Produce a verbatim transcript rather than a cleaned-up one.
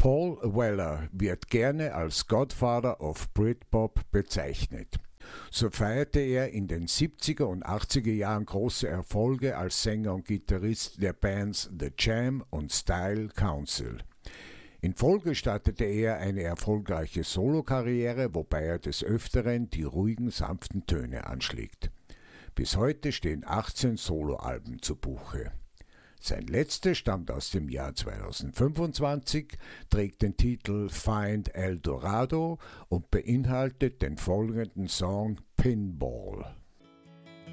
Paul Weller wird gerne als Godfather of Britpop bezeichnet. So feierte er in den siebziger und achtziger Jahren große Erfolge als Sänger und Gitarrist der Bands The Jam und Style Council. In Folge startete er eine erfolgreiche Solokarriere, wobei er des Öfteren die ruhigen, sanften Töne anschlägt. Bis heute stehen achtzehn Soloalben zu Buche. Sein letztes stammt aus dem Jahr zweitausendfünfundzwanzig, trägt den Titel Find El Dorado und beinhaltet den folgenden Song Pinball.